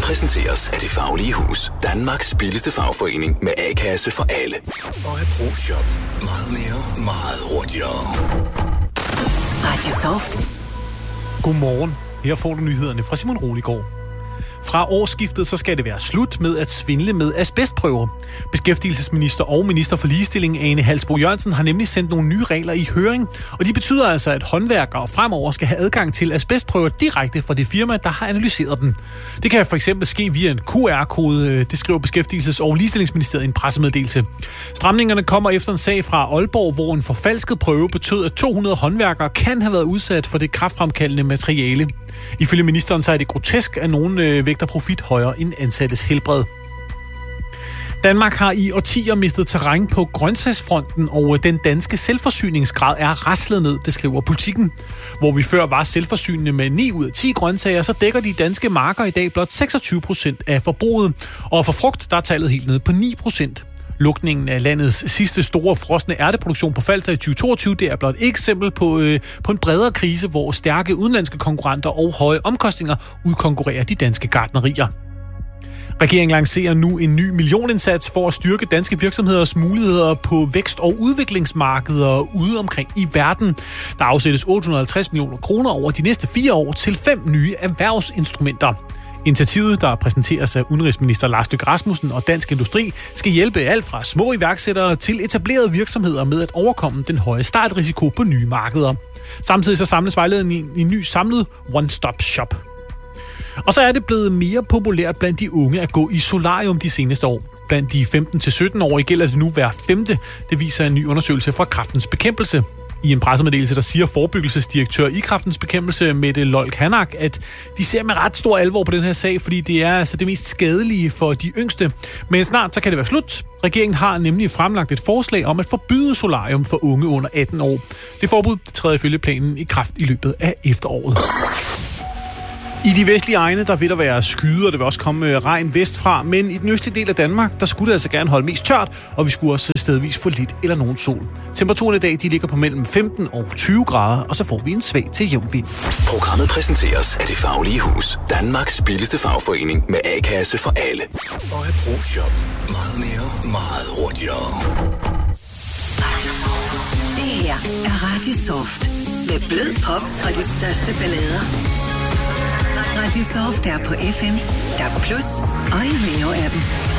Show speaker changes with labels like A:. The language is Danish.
A: præsenteres af Det Faglige Hus. Danmarks billigste fagforening med A-kasse for alle.
B: Og ProShop. Meget mere, meget hurtigere.
C: Radio Soft.
D: Godmorgen. Her får du nyhederne fra Simon Roligård. Fra årsskiftet så skal det være slut med at svindle med asbestprøver. Beskæftigelsesminister og minister for ligestilling Ane Halsboe-Jørgensen har nemlig sendt nogle nye regler i høring, og de betyder altså, at håndværkere fremover skal have adgang til asbestprøver direkte fra det firma, der har analyseret dem. Det kan for eksempel ske via en QR-kode, det skriver Beskæftigelses- og Ligestillingsministeriet i en pressemeddelelse. Stramningerne kommer efter en sag fra Aalborg, hvor en forfalsket prøve betød, at 200 håndværkere kan have været udsat for det kræftfremkaldende materiale. Ifølge ministeren så er det grotesk, at nogen vægter profit højere end ansattes helbred. Danmark har i årtier mistet terræn på grøntsagsfronten, og den danske selvforsyningsgrad er raslet ned, det skriver Politikken. Hvor vi før var selvforsynende med 9 ud af 10 grøntsager, så dækker de danske marker i dag blot 26% af forbruget. Og for frugt, der er tallet helt nede på 9%. Lukningen af landets sidste store frosne ærteproduktion på Falster i 2022, det er blot et eksempel på en bredere krise, hvor stærke udenlandske konkurrenter og høje omkostninger udkonkurrerer de danske gartnerier. Regeringen lancerer nu en ny millionindsats for at styrke danske virksomheders muligheder på vækst- og udviklingsmarkeder ude omkring i verden. Der afsættes 850 millioner kroner over de næste 4 år til 5 nye erhvervsinstrumenter. Initiativet, der præsenteres af udenrigsminister Lars Løkke Rasmussen og Dansk Industri, skal hjælpe alt fra små iværksættere til etablerede virksomheder med at overkomme den høje startrisiko på nye markeder. Samtidig så samles vejledningen i en ny samlet one-stop-shop. Og så er det blevet mere populært blandt de unge at gå i solarium de seneste år. Blandt de 15-17-årige gælder det nu hver 5. Det viser en ny undersøgelse fra Kræftens Bekæmpelse. I en pressemeddelelse, der siger forebyggelsesdirektør i Kræftens Bekæmpelse, Mette Lolk Hanak, at de ser med ret stor alvor på den her sag, fordi det er altså det mest skadelige for de yngste. Men snart så kan det være slut. Regeringen har nemlig fremlagt et forslag om at forbyde solarium for unge under 18 år. Det forbud træder ifølge planen i kraft i løbet af efteråret. I de vestlige egne, der vil der være skyder, der vil også komme regn vestfra, men i den østlige del af Danmark, der skulle det altså gerne holde mest tørt, og vi skulle også stedvis få lidt eller nogen sol. Temperaturen i dag, de ligger på mellem 15 og 20 grader, og så får vi en svag til jævn vind.
A: Programmet præsenteres af Det Faglige Hus. Danmarks billigste fagforening med A-kasse for alle.
B: Og ProShop. Meget mere, meget hurtigere.
C: Det her er Radio Soft. Med blød pop og de største ballader. Radio Soft er på FM, der Plus og i Veo-appen.